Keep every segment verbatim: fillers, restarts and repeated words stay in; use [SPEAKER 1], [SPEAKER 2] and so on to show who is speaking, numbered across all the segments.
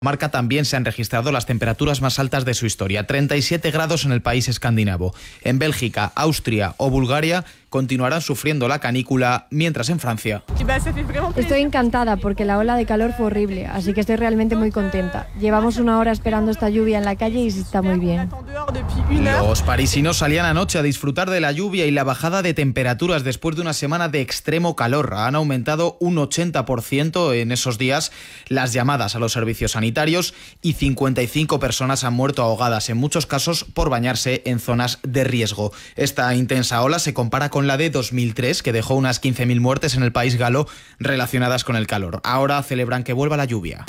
[SPEAKER 1] Marca también se han registrado las temperaturas más altas de su historia, treinta y siete grados en el país escandinavo. En Bélgica, Austria o Bulgaria continuarán sufriendo la canícula, mientras en Francia...
[SPEAKER 2] Estoy encantada porque la ola de calor fue horrible, así que estoy realmente muy contenta. Llevamos una hora esperando esta lluvia en la calle y se está muy bien.
[SPEAKER 1] Los parisinos salían anoche a disfrutar de la lluvia y la bajada de temperaturas después de una semana de extremo calor. Han aumentado un ochenta por ciento en esos días las llamadas a los servicios sanitarios y cincuenta y cinco personas han muerto ahogadas, en muchos casos por bañarse en zonas de riesgo. Esta intensa ola se compara con la de dos mil tres, que dejó unas quince mil muertes en el país galo relacionadas con el calor. Ahora celebran que vuelva la lluvia.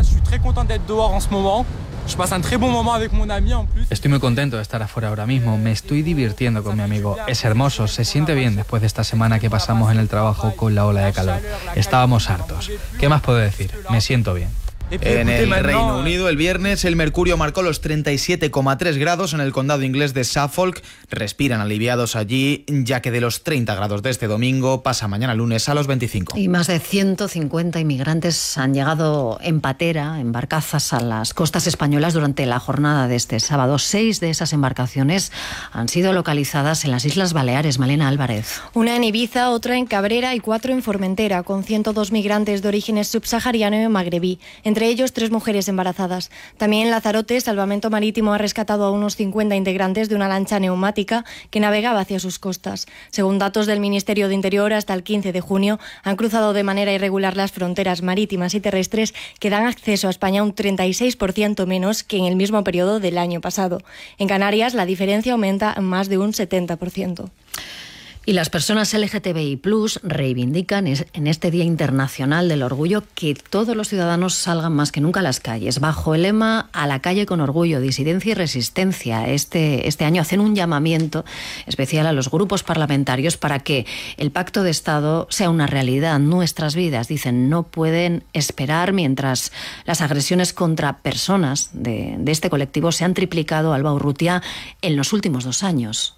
[SPEAKER 3] Estoy muy contento de estar afuera ahora mismo. Me estoy divirtiendo con mi amigo. Es hermoso, se siente bien después de esta semana que pasamos en el trabajo con la ola de calor. Estábamos hartos. ¿Qué más puedo decir? Me siento bien.
[SPEAKER 1] En el Reino Unido, el viernes, el mercurio marcó los treinta y siete coma tres grados en el condado inglés de Suffolk. Respiran aliviados allí, ya que de los treinta grados de este domingo pasa mañana lunes a los veinticinco.
[SPEAKER 4] Y más de ciento cincuenta inmigrantes han llegado en patera, en barcazas, a las costas españolas durante la jornada de este sábado. Seis de esas embarcaciones han sido localizadas en las Islas Baleares. Malena Álvarez.
[SPEAKER 2] Una en Ibiza, otra en Cabrera y cuatro en Formentera, con ciento dos migrantes de orígenes subsahariano y magrebí. Entre ellos tres mujeres embarazadas. También en Lanzarote, Salvamento Marítimo ha rescatado a unos cincuenta integrantes de una lancha neumática que navegaba hacia sus costas. Según datos del Ministerio de Interior, hasta el quince de junio han cruzado de manera irregular las fronteras marítimas y terrestres, que dan acceso a España un treinta y seis por ciento menos que en el mismo periodo del año pasado. En Canarias, la diferencia aumenta en más de un setenta por ciento.
[SPEAKER 4] Y las personas L G T B I plus reivindican en este Día Internacional del Orgullo que todos los ciudadanos salgan más que nunca a las calles. Bajo el lema "A la calle con orgullo, disidencia y resistencia", este, este año hacen un llamamiento especial a los grupos parlamentarios para que el Pacto de Estado sea una realidad. Nuestras vidas, dicen, no pueden esperar mientras las agresiones contra personas de, de este colectivo se han triplicado, Alba Urrutia, en los últimos dos años.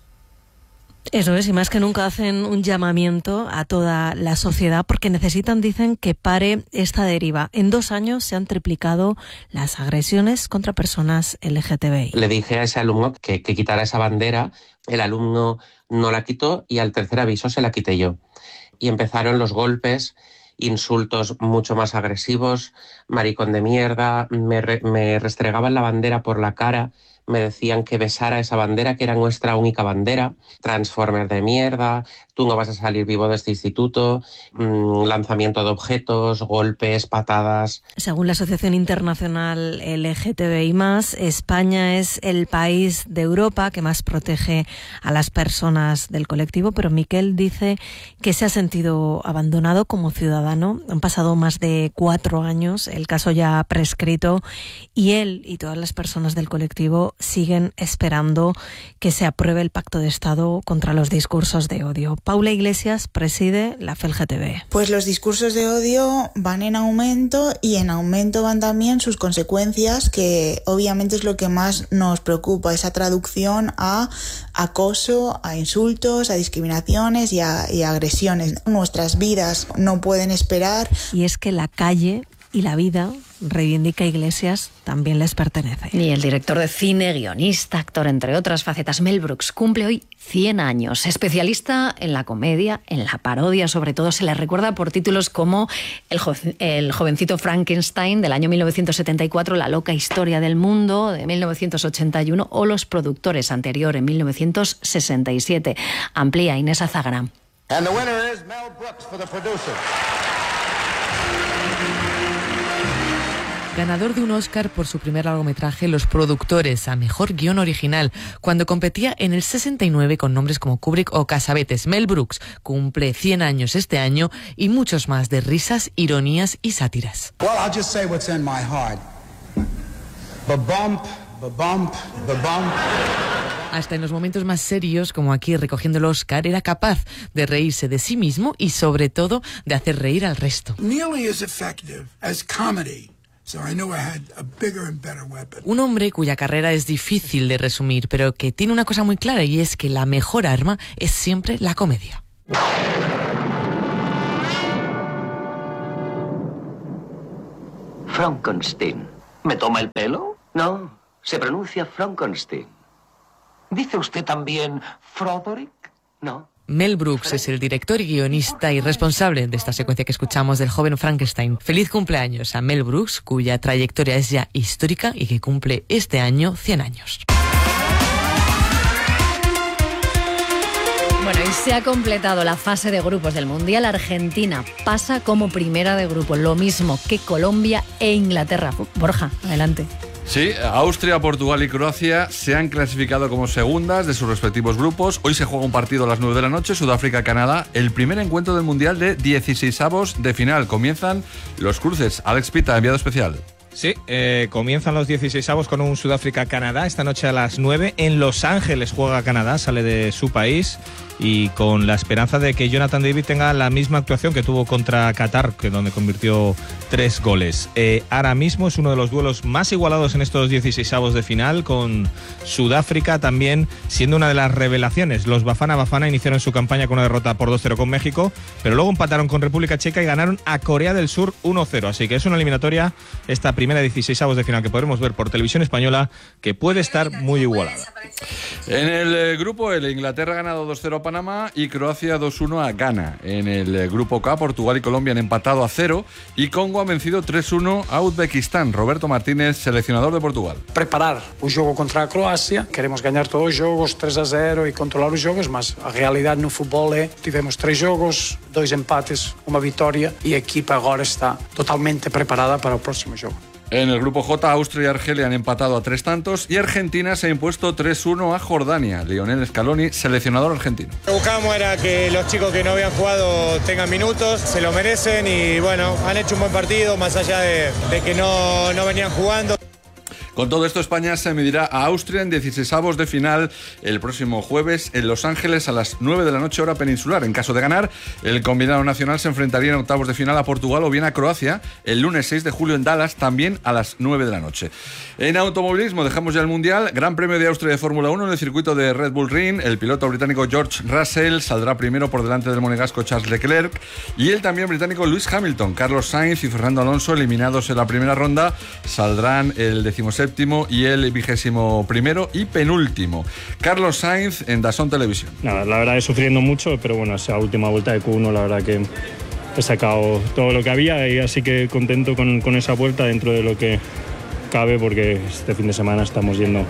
[SPEAKER 5] Eso es, y más que nunca hacen un llamamiento a toda la sociedad porque necesitan, dicen, que pare esta deriva. En dos años se han triplicado las agresiones contra personas L G T B I.
[SPEAKER 6] Le dije a ese alumno que, que quitara esa bandera, el alumno no la quitó y al tercer aviso se la quité yo. Y empezaron los golpes, insultos mucho más agresivos, maricón de mierda, me, re, me restregaban la bandera por la cara, me decían que besara esa bandera, que era nuestra única bandera, Transformer de mierda, tú no vas a salir vivo de este instituto, mmm, lanzamiento de objetos, golpes, patadas.
[SPEAKER 5] Según la Asociación Internacional L G T B I más, España es el país de Europa que más protege a las personas del colectivo, pero Miquel dice que se ha sentido abandonado como ciudadano. Han pasado más de cuatro años, el caso ya ha prescrito y él y todas las personas del colectivo siguen esperando que se apruebe el Pacto de Estado contra los discursos de odio. Paula Iglesias preside la F L G T B.
[SPEAKER 7] Pues los discursos de odio van en aumento y en aumento van también sus consecuencias, que obviamente es lo que más nos preocupa, esa traducción a acoso, a insultos, a discriminaciones y a, y a agresiones. Nuestras vidas no pueden esperar.
[SPEAKER 5] Y es que la calle y la vida, reivindica Iglesias, también les pertenece.
[SPEAKER 4] Y el director de cine, guionista, actor, entre otras facetas, Mel Brooks, cumple hoy cien años. Especialista en la comedia, en la parodia, sobre todo se le recuerda por títulos como El, jo- el jovencito Frankenstein del año mil novecientos setenta y cuatro, La loca historia del mundo de mil novecientos ochenta y uno o Los productores, anterior, en mil novecientos sesenta y siete. Amplía Inés Azagra.
[SPEAKER 8] And the winner is Mel Brooks for The Producer.
[SPEAKER 9] Ganador de un Oscar por su primer largometraje Los productores, a mejor guión original, cuando competía en el sesenta y nueve con nombres como Kubrick o Cassavetes. Mel Brooks cumple cien años este año y muchos más de risas, ironías y sátiras.
[SPEAKER 8] Well, I'll just say what's in my heart. Ba-bump, ba-bump, ba-bump.
[SPEAKER 9] Hasta en los momentos más serios, como aquí recogiendo el Oscar, era capaz de reírse de sí mismo y sobre todo de hacer reír al resto.
[SPEAKER 10] Nearly as effective as comedy. So I knew I had a bigger and better weapon.
[SPEAKER 9] Un hombre cuya carrera es difícil de resumir, pero que tiene una cosa muy clara, y es que la mejor arma es siempre la comedia.
[SPEAKER 11] Frankenstein. ¿Me toma el pelo? No, se pronuncia Frankenstein. ¿Dice usted también Froderick? No.
[SPEAKER 9] Mel Brooks es el director y guionista y responsable de esta secuencia que escuchamos del joven Frankenstein. Feliz cumpleaños a Mel Brooks, cuya trayectoria es ya histórica y que cumple este año cien años.
[SPEAKER 4] Bueno, y se ha completado la fase de grupos del Mundial. Argentina pasa como primera de grupo, lo mismo que Colombia e Inglaterra. Borja, adelante.
[SPEAKER 12] Sí, Austria, Portugal y Croacia se han clasificado como segundas de sus respectivos grupos. Hoy se juega un partido a las nueve de la noche, Sudáfrica-Canadá, el primer encuentro del Mundial de dieciseisavos de final. Comienzan los cruces. Alex Pita, enviado especial.
[SPEAKER 13] Sí, eh, comienzan los dieciseisavos con un Sudáfrica-Canadá. Esta noche a las nueve en Los Ángeles juega Canadá, sale de su país y con la esperanza de que Jonathan David tenga la misma actuación que tuvo contra Qatar, que donde convirtió tres goles. Eh, ahora mismo es uno de los duelos más igualados en estos dieciseisavos de final, con Sudáfrica también siendo una de las revelaciones. Los Bafana Bafana iniciaron su campaña con una derrota por dos cero con México, pero luego empataron con República Checa y ganaron a Corea del Sur uno cero. Así que es una eliminatoria, esta primera dieciseisavos de final que podremos ver por televisión española, que puede estar muy igualada.
[SPEAKER 12] En el eh, grupo L, Inglaterra ha ganado dos cero a Panamá y Croacia dos uno a Ghana. En el eh, grupo K, Portugal y Colombia han empatado a cero y Congo ha vencido tres uno a Uzbekistán. Roberto Martínez, seleccionador de Portugal.
[SPEAKER 14] Preparar o jogo contra a Croácia, queremos ganhar todos os jogos tres a zero e controlar os jogos, mas a realidade no futebol é, tivemos três jogos, dois empates, uma vitória e a equipa agora está totalmente preparada para o próximo jogo.
[SPEAKER 12] En el grupo J, Austria y Argelia han empatado a tres tantos y Argentina se ha impuesto tres uno a Jordania. Lionel Scaloni, seleccionador argentino.
[SPEAKER 15] Lo que buscamos era que los chicos que no habían jugado tengan minutos, se lo merecen y bueno, han hecho un buen partido más allá de, de que no, no venían jugando.
[SPEAKER 12] Con todo esto, España se medirá a Austria en dieciseisavos de final el próximo jueves en Los Ángeles a las nueve de la noche hora peninsular. En caso de ganar, el combinado nacional se enfrentaría en octavos de final a Portugal o bien a Croacia el lunes seis de julio en Dallas, también a las nueve de la noche. En automovilismo dejamos ya el Mundial. Gran Premio de Austria de Fórmula uno en el circuito de Red Bull Ring. El piloto británico George Russell saldrá primero por delante del monegasco Charles Leclerc y el también británico Lewis Hamilton. Carlos Sainz y Fernando Alonso, eliminados en la primera ronda, saldrán el decimoséptimo y el vigésimo primero y penúltimo. Carlos Sainz en DAZN Televisión.
[SPEAKER 16] Nada, la verdad es sufriendo mucho, pero bueno, esa última vuelta de Q uno la verdad que he sacado todo lo que había y así que contento con, con esa vuelta dentro de lo que cabe, porque este fin de semana estamos yendo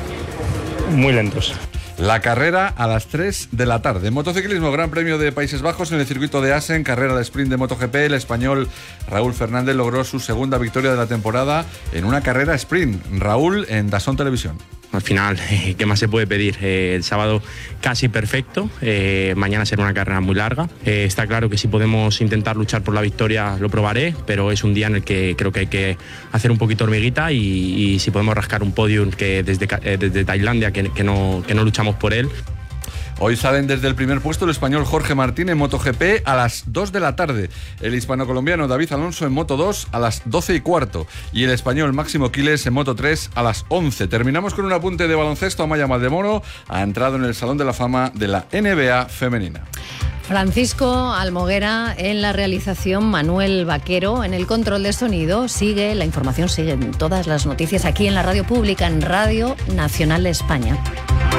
[SPEAKER 16] muy lentos.
[SPEAKER 12] La carrera a las tres de la tarde. Motociclismo, Gran Premio de Países Bajos en el circuito de Assen, carrera de sprint de MotoGP. El español Raúl Fernández logró su segunda victoria de la temporada en una carrera sprint. Raúl en DAZN Televisión.
[SPEAKER 17] Al final, ¿qué más se puede pedir? Eh, el sábado casi perfecto, eh, mañana será una carrera muy larga. Eh, está claro que si podemos intentar luchar por la victoria lo probaré, pero es un día en el que creo que hay que hacer un poquito hormiguita y, y si podemos rascar un podium que desde, eh, desde Tailandia, que, que, no, que no luchamos por él.
[SPEAKER 12] Hoy salen desde el primer puesto el español Jorge Martín en MotoGP a las dos de la tarde, el hispano-colombiano David Alonso en Moto dos a las doce y cuarto y el español Máximo Quiles en Moto tres a las once. Terminamos con un apunte de baloncesto. Amaya Maldemoro ha entrado en el Salón de la Fama de la N B A femenina.
[SPEAKER 4] Francisco Almoguera en la realización, Manuel Vaquero en el control de sonido. Sigue, la información sigue en todas las noticias aquí en la radio pública, en Radio Nacional de España.